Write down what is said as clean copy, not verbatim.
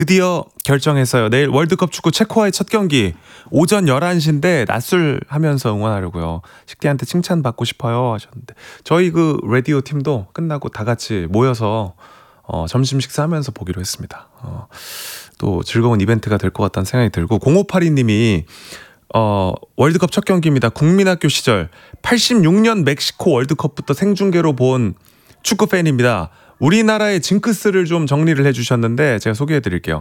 드디어 결정했어요. 내일 월드컵 축구 체코와의 첫 경기 오전 11시인데 낮술 하면서 응원하려고요. 식디한테 칭찬받고 싶어요 하셨는데 저희 그 라디오 팀도 끝나고 다 같이 모여서 점심 식사하면서 보기로 했습니다. 또 즐거운 이벤트가 될 것 같다는 생각이 들고 0582님이 월드컵 첫 경기입니다. 국민학교 시절 86년 멕시코 월드컵부터 생중계로 본 축구 팬입니다. 우리나라의 징크스를 좀 정리를 해주셨는데 제가 소개해드릴게요.